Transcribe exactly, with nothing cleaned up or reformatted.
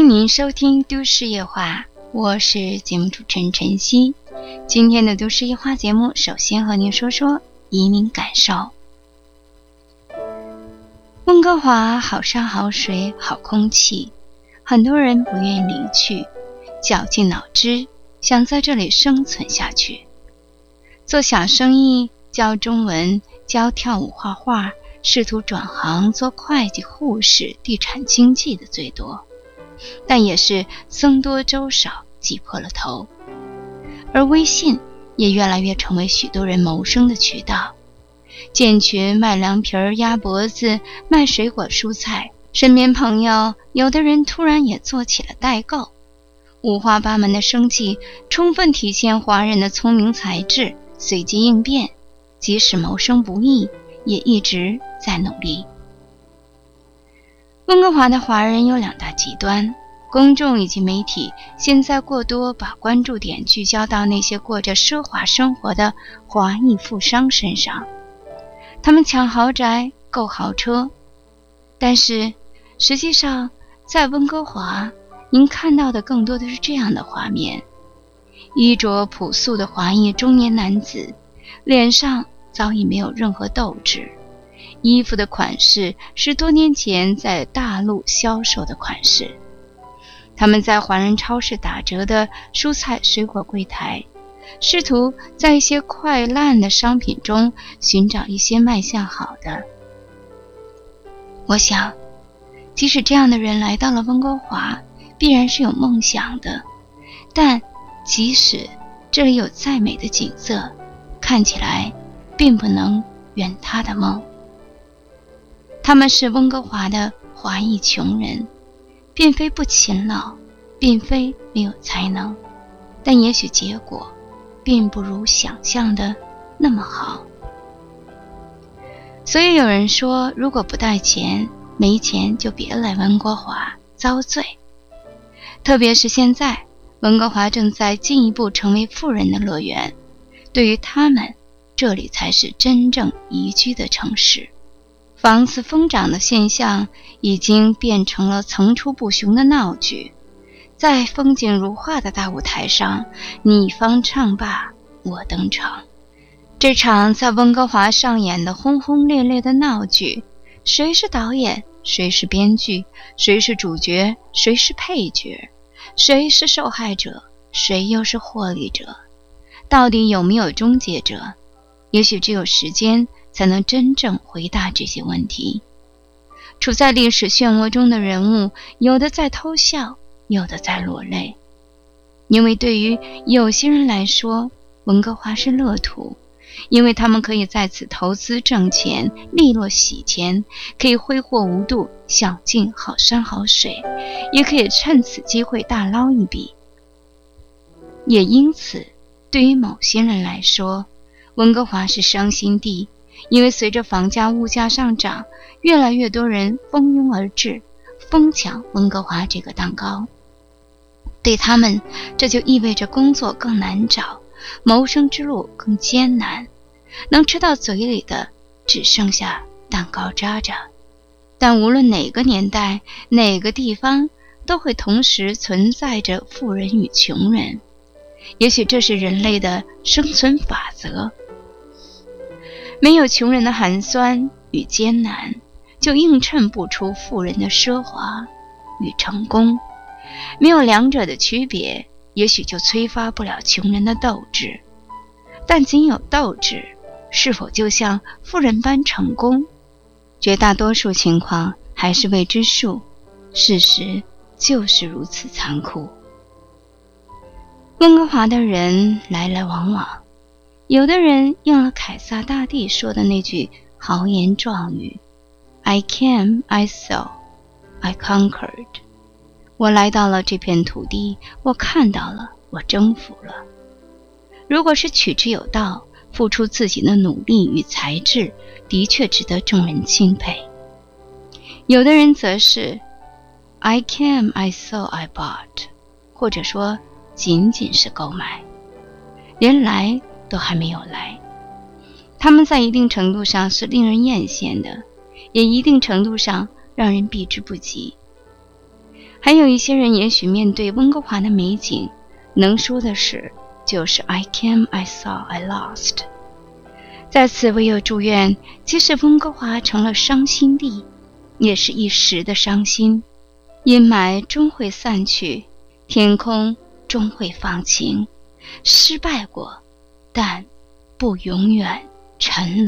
迎您收听都市夜话，我是节目主持人晨曦。今天的都市夜话节目，首先和您说说移民感受。温哥华好山好水好空气，很多人不愿意离去，绞尽脑汁想在这里生存下去。做小生意，教中文，教跳舞画画，试图转行做会计、护士、地产经纪的最多，但也是僧多粥少，挤破了头。而微信也越来越成为许多人谋生的渠道，建群卖凉皮儿、鸭脖子，卖水果蔬菜，身边朋友有的人突然也做起了代购。五花八门的生计充分体现华人的聪明才智，随机应变，即使谋生不易，也一直在努力。温哥华的华人有两大极端，公众以及媒体现在过多把关注点聚焦到那些过着奢华生活的华裔富商身上，他们抢豪宅、购豪车，但是实际上在温哥华，您看到的更多的是这样的画面：衣着朴素的华裔中年男子，脸上早已没有任何斗志，衣服的款式是多年前在大陆销售的款式。他们在华人超市打折的蔬菜水果柜台，试图在一些快烂的商品中寻找一些卖相好的。我想，即使这样的人来到了温哥华，必然是有梦想的，但即使这里有再美的景色，看起来并不能圆他的梦。他们是温哥华的华裔穷人，并非不勤劳，并非没有才能，但也许结果并不如想象的那么好。所以有人说，如果不带钱，没钱就别来温哥华遭罪。特别是现在，温哥华正在进一步成为富人的乐园，对于他们，这里才是真正宜居的城市。房子疯涨的现象已经变成了层出不穷的闹剧，在风景如画的大舞台上，你方唱罢我登场。这场在温哥华上演的轰轰烈烈的闹剧，谁是导演，谁是编剧，谁是主角，谁是配角，谁是受害者，谁又是获利者，到底有没有终结者？也许只有时间才能真正回答这些问题。处在历史漩涡中的人物，有的在偷笑，有的在落泪。因为对于有些人来说，温哥华是乐土，因为他们可以在此投资挣钱，利落洗钱，可以挥霍无度，享尽好山好水，也可以趁此机会大捞一笔。也因此，对于某些人来说，温哥华是伤心地，因为随着房价物价上涨，越来越多人蜂拥而至，疯抢温哥华这个蛋糕。对他们，这就意味着工作更难找，谋生之路更艰难，能吃到嘴里的只剩下蛋糕渣渣。但无论哪个年代，哪个地方，都会同时存在着富人与穷人。也许这是人类的生存法则。没有穷人的寒酸与艰难，就映衬不出富人的奢华与成功。没有两者的区别，也许就催发不了穷人的斗志。但仅有斗志，是否就像富人般成功？绝大多数情况还是未知数，事实就是如此残酷。温哥华的人来来往往，有的人应了凯撒大帝说的那句豪言壮语 I came, I saw, I conquered。 我来到了这片土地，我看到了，我征服了。如果是取之有道，付出自己的努力与才智，的确值得众人钦佩。有的人则是 I came, I saw, I bought， 或者说仅仅是购买，连来都还没有来。他们在一定程度上是令人艳羡的，也一定程度上让人避之不及。 还有一些人也许面对温哥华的美景，能说的是就是 I came, I saw, I lost。 在此唯有祝愿，即使温哥华成了伤心地，也是一时的伤心，阴霾终会散去，天空终会放晴。失败过，但不永远沉沦。